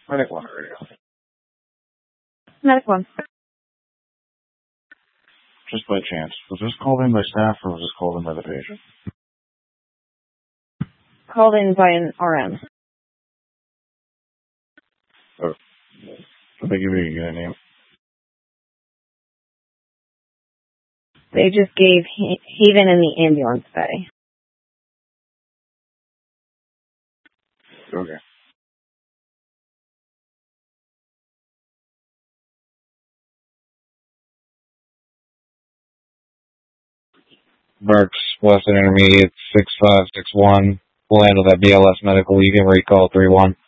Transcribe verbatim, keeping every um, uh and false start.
Medic one radio. Medic one. Just by chance, was this called in by staff or was this called in by the patient? Called in by an R M. Oh. Did they give you a unit name? They just gave Haven in the ambulance bay. Okay. Burks, Western Intermediate, six five six one. We'll handle that B L S medical. You can recall three one.